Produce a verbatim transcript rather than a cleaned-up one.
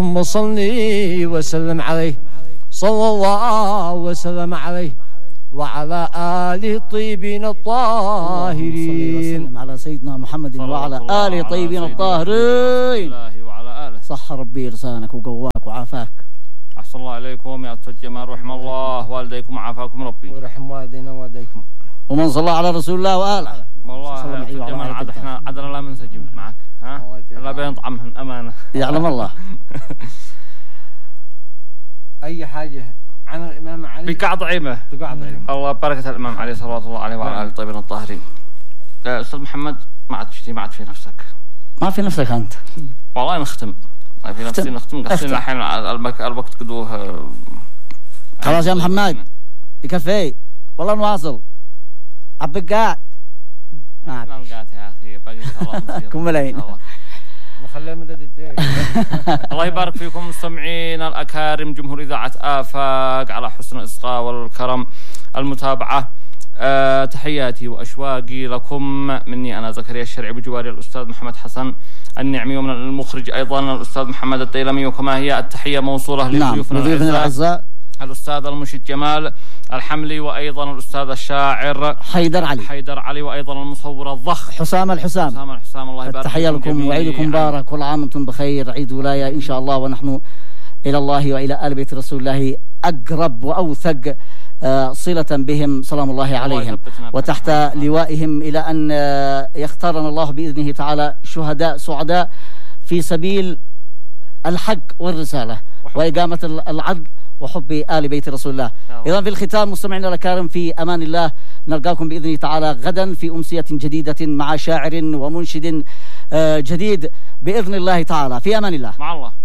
اللهم صل وسلم عليه صلى الله وسلم عليه وعلى آله الطيبين الطاهرين. وسلم على سيدنا محمد وعلى آله الطيبين الطاهرين. وعلى آله. صح ربي لسانك وقواك وعافاك. أحسن الله إليكم يا الجمال، رحم الله والديكم وعافاكم ربي. ورحم والدينا ووالديكم. ومن صلى على رسول الله وآله. والله يا الجمال عاد احنا عدنا لا منسجم معك، ها؟ لا بينطعمهن أمانة. يعلم الله. أي حاجة عن الإمام علي بقع ضعيمة. بقع ضعيمة. الله بركة الإمام علي صلوات الله عليه وعلى آله الطيبين الطاهرين. أستاذ محمد ما عاد شتي ما عاد في نفسك. ما في نفسك أنت. والله نختم. ما في نفسي نختم قصدي الحين الوقت قدوه. خلاص يا محمد يكفي والله نواصل. عبد قاعد. ما قاعد يا أخي باقي إن شاء الله نصير. كم ملايين. نخليه مدد الدين. الله يبارك فيكم مستمعين الأكارم جمهور إذاعة آفاق على حسن الإصغاء والكرم المتابعة. أه تحياتي وأشواقي لكم مني أنا زكريا الشرعي بجواري الأستاذ محمد حسن النعمي، ومن المخرج أيضا الأستاذ محمد الديلمي، وكما هي التحية موصولة لضيوفنا نعم. الأعزاء الأستاذ المشيد جمال الحملي، وأيضا الأستاذ الشاعر حيدر علي حيدر علي وأيضا المصور الضخ حسام الحسام حسام الحسام. الله يبارك التحية لكم وعيدكم مبارك، كل عام وانتم بخير، عيد ولاية إن شاء الله، ونحن إلى الله وإلى آل بيت رسول الله أقرب وأوثق صلة بهم سلام الله عليهم، وتحت لوائهم إلى أن يختارنا الله بإذنه تعالى شهداء سعداء في سبيل الحق والرسالة وإقامة العدل وحب آل بيت رسول الله. إذن في الختام مستمعينا الأكارم في أمان الله، نلقاكم بإذنه تعالى غدا في أمسية جديدة مع شاعر ومنشد جديد بإذن الله تعالى. في أمان الله. مع الله.